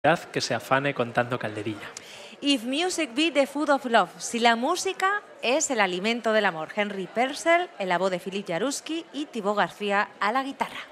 que se afane contando calderilla. If music be the food of love, si la música es el alimento del amor. Henry Purcell en la voz de Philip Jaruski y Thibaut García a la guitarra.